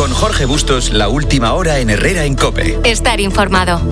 Con Jorge Bustos, la última hora en Herrera en COPE. Estar informado.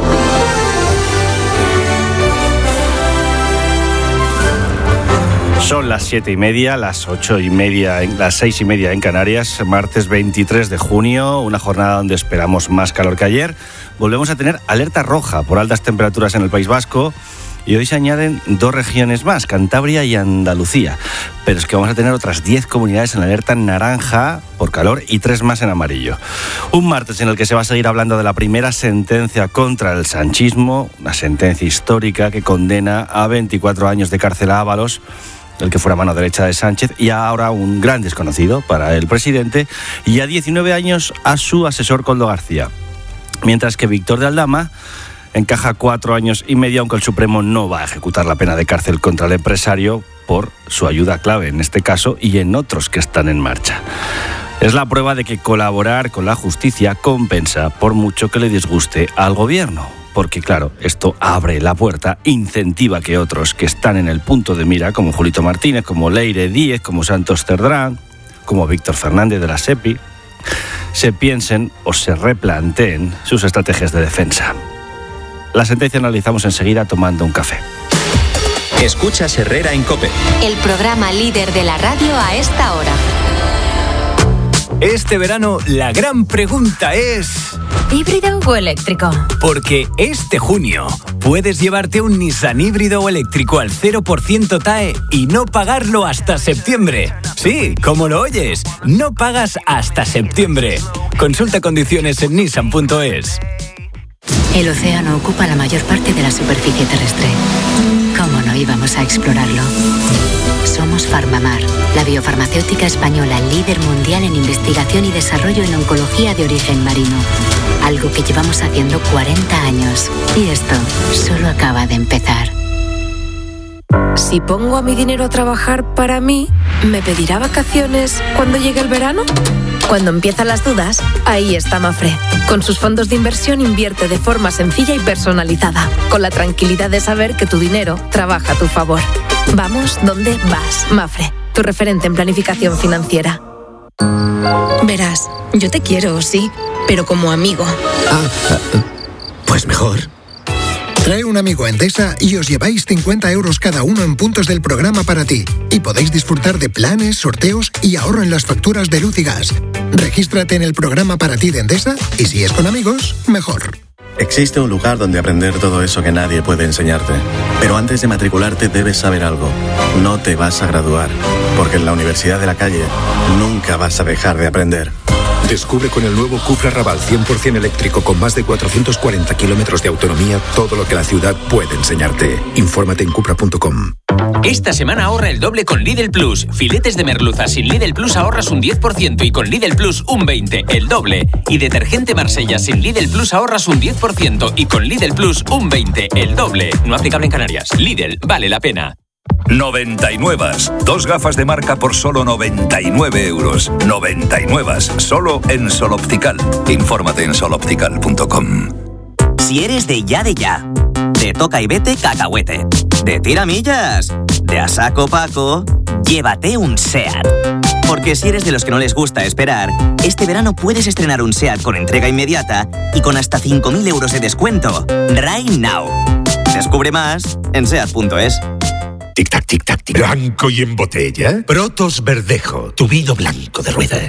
Son las 7:30, las 8:30, las 6:30 en Canarias, martes 23 de junio, una jornada donde esperamos más calor que ayer. Volvemos a tener alerta roja por altas temperaturas en el País Vasco y hoy se añaden 2 regiones más, Cantabria y Andalucía. Pero es que vamos a tener otras 10 comunidades en alerta naranja por calor y 3 más en amarillo. Un martes en el que se va a seguir hablando de la primera sentencia contra el sanchismo, una sentencia histórica que condena a 24 años de cárcel a Ábalos, el que fuera mano derecha de Sánchez, y ahora un gran desconocido para el presidente, y a 19 años a su asesor Koldo García. Mientras que Víctor de Aldama encaja 4 años y medio, aunque el Supremo no va a ejecutar la pena de cárcel contra el empresario por su ayuda clave en este caso y en otros que están en marcha. Es la prueba de que colaborar con la justicia compensa, por mucho que le disguste al gobierno. Porque claro, esto abre la puerta, incentiva que otros que están en el punto de mira, como Julito Martínez, como Leire Díez, como Santos Cerdrán, como Víctor Fernández de la SEPI, se piensen o se replanteen sus estrategias de defensa. La sentencia analizamos enseguida tomando un café. Escuchas Herrera en COPE. El programa líder de la radio a esta hora. Este verano la gran pregunta es... ¿híbrido o eléctrico? Porque este junio puedes llevarte un Nissan híbrido o eléctrico al 0% TAE y no pagarlo hasta septiembre. Sí, como lo oyes, no pagas hasta septiembre. Consulta condiciones en nissan.es. El océano ocupa la mayor parte de la superficie terrestre. ¿Cómo no íbamos a explorarlo? Somos Farmamar, la biofarmacéutica española líder mundial en investigación y desarrollo en oncología de origen marino. Algo que llevamos haciendo 40 años. Y esto solo acaba de empezar. Si pongo a mi dinero a trabajar para mí, ¿me pedirá vacaciones cuando llegue el verano? Cuando empiezan las dudas, ahí está Mafre. Con sus fondos de inversión invierte de forma sencilla y personalizada, con la tranquilidad de saber que tu dinero trabaja a tu favor. Vamos donde vas, Mafre, tu referente en planificación financiera. Verás, yo te quiero, sí, pero como amigo. Pues mejor. Trae un amigo a Endesa y os lleváis 50 euros cada uno en puntos del programa para ti. Y podéis disfrutar de planes, sorteos y ahorro en las facturas de luz y gas. Regístrate en el programa para ti de Endesa y si es con amigos, mejor. Existe un lugar donde aprender todo eso que nadie puede enseñarte. Pero antes de matricularte debes saber algo. No te vas a graduar, porque en la Universidad de la Calle nunca vas a dejar de aprender. Descubre con el nuevo Cupra Raval 100% eléctrico con más de 440 kilómetros de autonomía todo lo que la ciudad puede enseñarte. Infórmate en cupra.com. Esta semana ahorra el doble con Lidl Plus. Filetes de merluza sin Lidl Plus ahorras un 10% y con Lidl Plus un 20%, el doble. Y detergente Marsella sin Lidl Plus ahorras un 10% y con Lidl Plus un 20%, el doble. No aplicable en Canarias. Lidl, vale la pena. 99. 2 gafas de marca por solo 99 euros. 99. Solo en Sol Optical. Infórmate en soloptical.com. Si eres de ya, de toca y vete cacahuete, de tiramillas, de a saco Paco, llévate un SEAT. Porque si eres de los que no les gusta esperar, este verano puedes estrenar un SEAT con entrega inmediata y con hasta 5.000 euros de descuento. Right now. Descubre más en SEAT.es. Tic-tac, tic-tac, tic. Blanco y en botella. Protos Verdejo, tu vino blanco de rueda.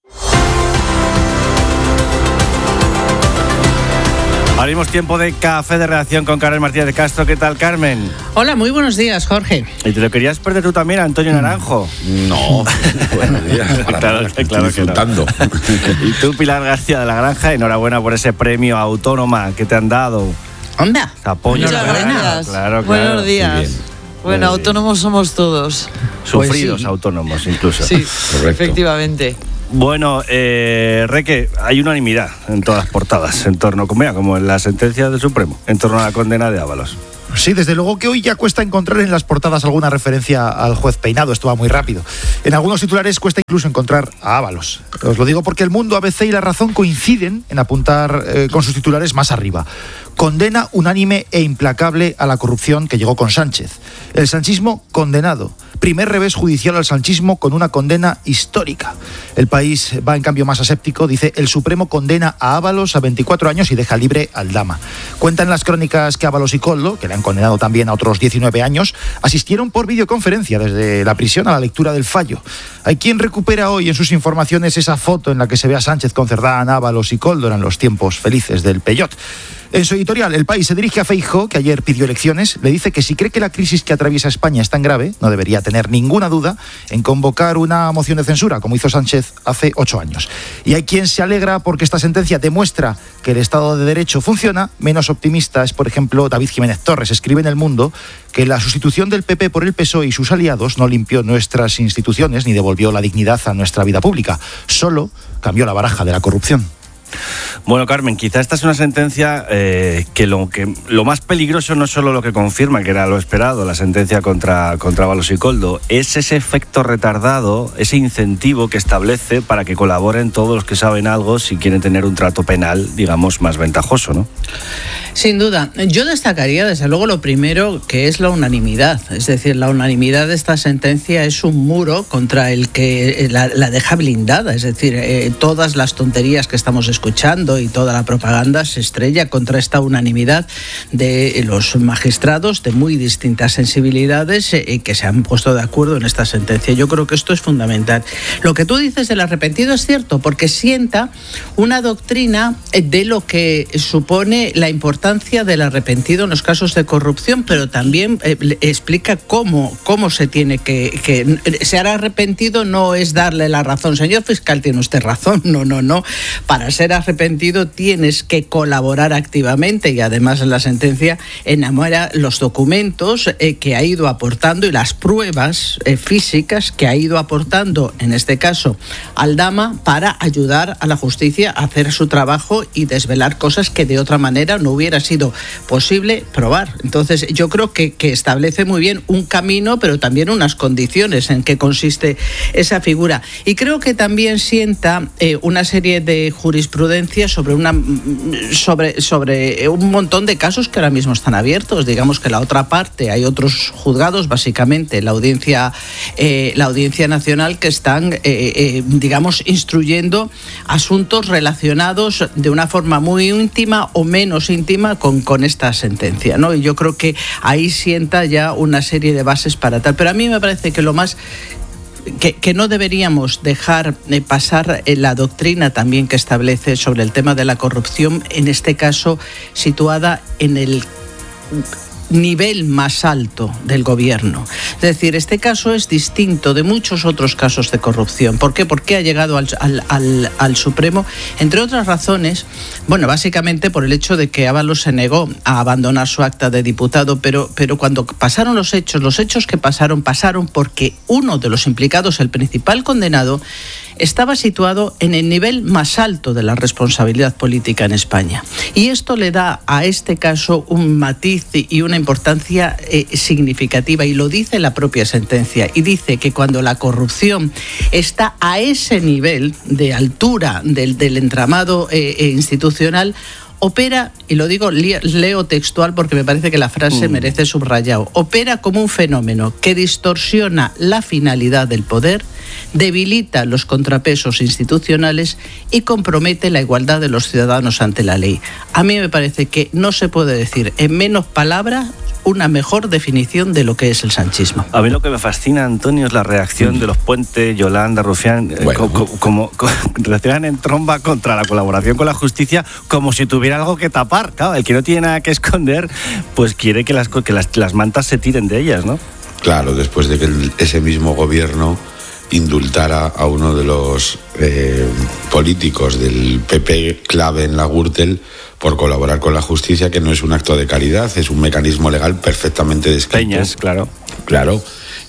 Abrimos tiempo de café de redacción con Carmen Martínez de Castro. ¿Qué tal, Carmen? Hola, muy buenos días, Jorge. ¿Y te lo querías perder tú también, Antonio Naranjo? No, buenos días. Claro que no. Y tú, Pilar García de la Granja, enhorabuena por ese premio Autónoma que te han dado. Onda. Apoyo. Claro. Buenos días. Bueno, autónomos somos todos. Sufridos pues sí. Autónomos, incluso. Sí, correcto. Efectivamente. Bueno, Reque, hay unanimidad en todas las portadas en torno, como en la sentencia del Supremo, en torno a la condena de Ábalos. Sí, desde luego que hoy ya cuesta encontrar en las portadas alguna referencia al juez Peinado, esto va muy rápido. En algunos titulares cuesta incluso encontrar a Ábalos. Os lo digo porque El Mundo, ABC y La Razón coinciden en apuntar con sus titulares más arriba. Condena unánime e implacable a la corrupción que llegó con Sánchez. El sanchismo condenado. Primer revés judicial al sanchismo con una condena histórica. El País va en cambio más aséptico. Dice: el Supremo condena a Ábalos a 24 años y deja libre a Aldama. Cuentan las crónicas que Ábalos y Koldo, que le han condenado también a otros 19 años, asistieron por videoconferencia desde la prisión a la lectura del fallo. Hay quien recupera hoy en sus informaciones esa foto en la que se ve a Sánchez con Cerdán, Ábalos y Koldo. Eran los tiempos felices del Peyot. En su editorial, El País se dirige a Feijóo, que ayer pidió elecciones. Le dice que si cree que la crisis que atraviesa España es tan grave, no debería tener ninguna duda en convocar una moción de censura, como hizo Sánchez hace 8 años. Y hay quien se alegra porque esta sentencia demuestra que el Estado de Derecho funciona. Menos optimista es, por ejemplo, David Jiménez Torres. Escribe en El Mundo que la sustitución del PP por el PSOE y sus aliados no limpió nuestras instituciones ni devolvió la dignidad a nuestra vida pública. Solo cambió la baraja de la corrupción. Bueno, Carmen, quizá esta es una sentencia que lo más peligroso no es solo lo que confirma, que era lo esperado, la sentencia contra Ábalos y Koldo, es ese efecto retardado, ese incentivo que establece para que colaboren todos los que saben algo si quieren tener un trato penal, digamos, más ventajoso, ¿no? Sin duda. Yo destacaría, desde luego, lo primero, que es la unanimidad. Es decir, la unanimidad de esta sentencia es un muro contra el que la deja blindada. Es decir, todas las tonterías que estamos escuchando y toda la propaganda se estrella contra esta unanimidad de los magistrados de muy distintas sensibilidades que se han puesto de acuerdo en esta sentencia. Yo creo que esto es fundamental. Lo que tú dices del arrepentido es cierto, porque sienta una doctrina de lo que supone la importancia del arrepentido en los casos de corrupción, pero también explica cómo se tiene que ser arrepentido. No es darle la razón, señor fiscal, tiene usted razón, no. Para ser arrepentido tienes que colaborar activamente, y además en la sentencia enumera los documentos que ha ido aportando y las pruebas físicas que ha ido aportando, en este caso Aldama, para ayudar a la justicia a hacer su trabajo y desvelar cosas que de otra manera no hubiera sido posible probar. Entonces yo creo que establece muy bien un camino, pero también unas condiciones en que consiste esa figura. Y creo que también sienta una serie de jurisprudencia sobre un montón de casos que ahora mismo están abiertos. Digamos que la otra parte, hay otros juzgados, básicamente la Audiencia Nacional, que están digamos instruyendo asuntos relacionados de una forma muy íntima o menos íntima con esta sentencia, ¿no? Y yo creo que ahí sienta ya una serie de bases para tal. Pero a mí me parece que lo más que no deberíamos dejar pasar la doctrina también que establece sobre el tema de la corrupción, en este caso situada en el nivel más alto del gobierno. Es decir, este caso es distinto de muchos otros casos de corrupción. ¿Por qué? Porque ha llegado al Supremo, entre otras razones, bueno, básicamente por el hecho de que Ábalos se negó a abandonar su acta de diputado, pero cuando pasaron los hechos que pasaron porque uno de los implicados, el principal condenado, estaba situado en el nivel más alto de la responsabilidad política en España. Y esto le da a este caso un matiz y una importancia significativa, y lo dice la propia sentencia, y dice que cuando la corrupción está a ese nivel de altura del entramado institucional, opera, y lo digo, leo textual porque me parece que la frase merece subrayado, opera como un fenómeno que distorsiona la finalidad del poder, debilita los contrapesos institucionales y compromete la igualdad de los ciudadanos ante la ley. A mí me parece que no se puede decir en menos palabras una mejor definición de lo que es el sanchismo. A mí lo que me fascina, Antonio, es la reacción de los Puente, Yolanda, Rufián, como reaccionan en tromba contra la colaboración con la justicia, como si tuviera algo que tapar. Claro, el que no tiene nada que esconder, pues quiere que las mantas se tiren de ellas, ¿no? Claro, después de que ese mismo gobierno indultara a uno de los políticos del PP clave en la Gürtel por colaborar con la justicia, que no es un acto de caridad, es un mecanismo legal perfectamente descrito. Peñas, claro. Claro,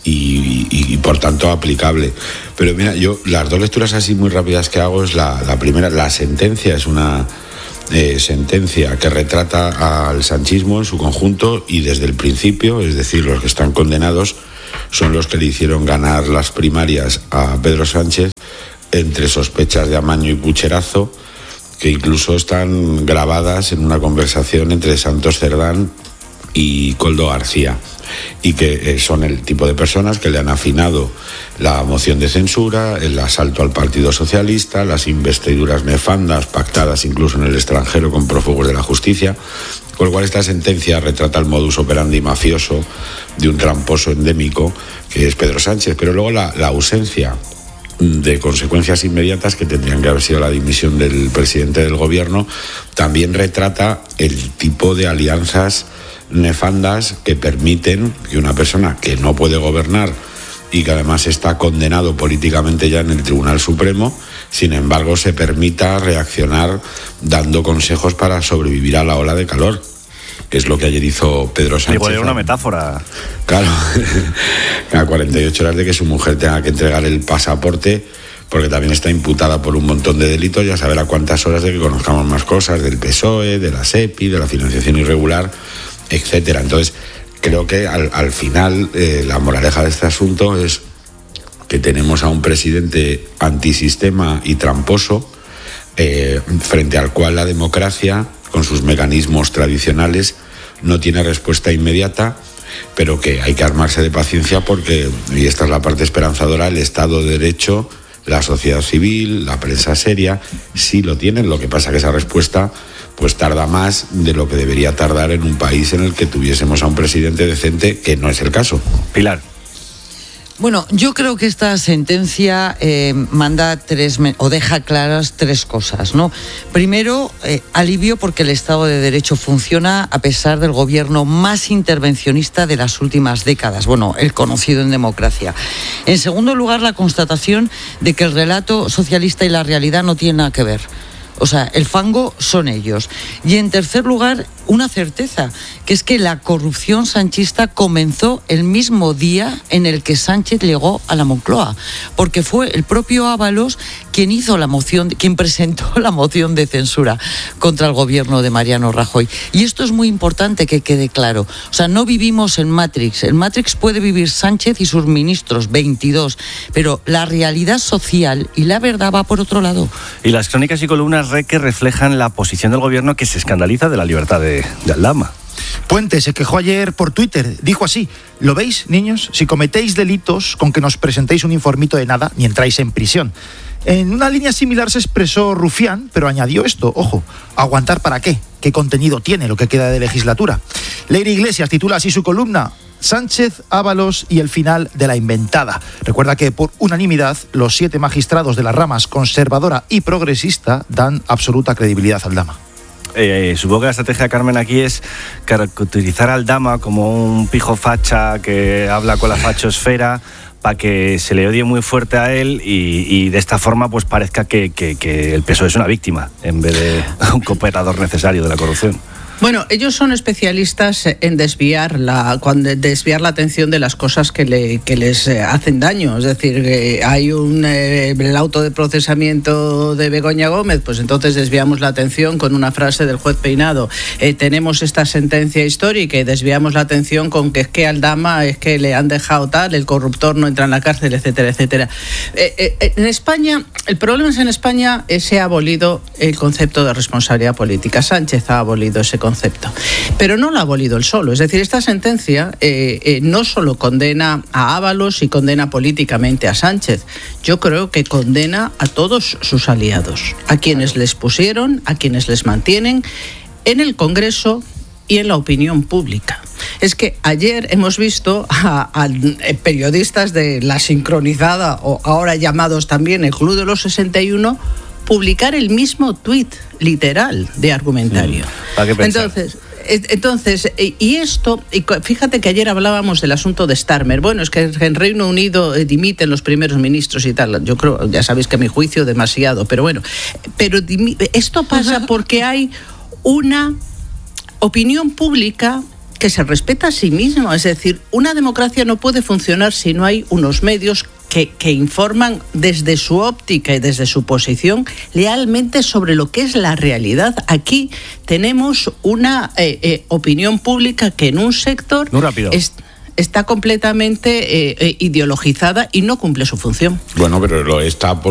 y por tanto aplicable. Pero mira, yo las dos lecturas así muy rápidas que hago es la primera, la sentencia es una sentencia que retrata al sanchismo en su conjunto y desde el principio, es decir, los que están condenados son los que le hicieron ganar las primarias a Pedro Sánchez entre sospechas de amaño y pucherazo, que incluso están grabadas en una conversación entre Santos Cerdán y Koldo García, y que son el tipo de personas que le han afinado la moción de censura, el asalto al Partido Socialista, las investiduras nefandas pactadas incluso en el extranjero con prófugos de la justicia, con lo cual esta sentencia retrata el modus operandi mafioso de un tramposo endémico que es Pedro Sánchez, pero luego la ausencia de consecuencias inmediatas, que tendrían que haber sido la dimisión del presidente del gobierno, también retrata el tipo de alianzas nefandas que permiten que una persona que no puede gobernar y que además está condenado políticamente ya en el Tribunal Supremo, sin embargo se permita reaccionar dando consejos para sobrevivir a la ola de calor, que es lo que ayer hizo Pedro Sánchez. Igual era una metáfora. Claro, a 48 horas de que su mujer tenga que entregar el pasaporte, porque también está imputada por un montón de delitos, ya saber a cuántas horas de que conozcamos más cosas del PSOE, de la SEPI, de la financiación irregular, etcétera. Entonces, creo que al final la moraleja de este asunto es que tenemos a un presidente antisistema y tramposo, frente al cual la democracia, con sus mecanismos tradicionales, no tiene respuesta inmediata, pero que hay que armarse de paciencia porque, y esta es la parte esperanzadora, el Estado de Derecho, la sociedad civil, la prensa seria, sí lo tienen. Lo que pasa que esa respuesta pues tarda más de lo que debería tardar en un país en el que tuviésemos a un presidente decente, que no es el caso. Pilar. Bueno, yo creo que esta sentencia manda o deja claras tres cosas, ¿no? Primero, alivio porque el Estado de Derecho funciona a pesar del gobierno más intervencionista de las últimas décadas, bueno, el conocido en democracia. En segundo lugar, la constatación de que el relato socialista y la realidad no tienen nada que ver. O sea, el fango son ellos. Y en tercer lugar, una certeza, que es que la corrupción sanchista comenzó el mismo día en el que Sánchez llegó a la Moncloa, porque fue el propio Ábalos quien presentó la moción de censura contra el gobierno de Mariano Rajoy. Y esto es muy importante que quede claro. O sea, no vivimos en Matrix. En Matrix puede vivir Sánchez y sus ministros, 22, pero la realidad social y la verdad va por otro lado. Y las crónicas y columnas que reflejan la posición del gobierno, que se escandaliza de la libertad de Aldama. Puente se quejó ayer por Twitter, dijo así: ¿lo veis, niños? Si cometéis delitos, con que nos presentéis un informito de nada ni entráis en prisión. En una línea similar se expresó Rufián, pero añadió esto: ojo, ¿aguantar para qué? ¿Qué contenido tiene lo que queda de legislatura? Leire Iglesias titula así su columna: Sánchez, Ábalos y el final de la inventada. Recuerda que por unanimidad los 7 magistrados de las ramas conservadora y progresista dan absoluta credibilidad a Aldama. Supongo que la estrategia, Carmen, aquí es caracterizar a Aldama como un pijo facha que habla con la fachosfera para que se le odie muy fuerte a él y de esta forma pues parezca que el PSOE es una víctima en vez de un cooperador necesario de la corrupción. Bueno, ellos son especialistas en desviar la atención de las cosas que les hacen daño. Es decir, hay el auto de procesamiento de Begoña Gómez, pues entonces desviamos la atención con una frase del juez Peinado. Tenemos esta sentencia histórica y desviamos la atención con que es que Aldama es que le han dejado tal, el corruptor no entra en la cárcel, etcétera, etcétera. En España, el problema es que en España se ha abolido el concepto de responsabilidad política. Sánchez ha abolido ese concepto, pero no lo ha abolido él solo. Es decir, esta sentencia no solo condena a Ábalos y condena políticamente a Sánchez, yo creo que condena a todos sus aliados, a quienes les pusieron, a quienes les mantienen en el Congreso y en la opinión pública. Es que ayer hemos visto a periodistas de la sincronizada, o ahora llamados también el Club de los 61, publicar el mismo tuit literal de argumentario. Entonces, y esto, fíjate que ayer hablábamos del asunto de Starmer. Bueno, es que en Reino Unido dimiten los primeros ministros y tal. Yo creo, ya sabéis que a mi juicio demasiado, pero bueno. Pero esto pasa porque hay una opinión pública que se respeta a sí misma. Es decir, una democracia no puede funcionar si no hay unos medios que informan desde su óptica y desde su posición lealmente sobre lo que es la realidad. Aquí tenemos una opinión pública que en un sector está completamente ideologizada y no cumple su función. Bueno, pero lo está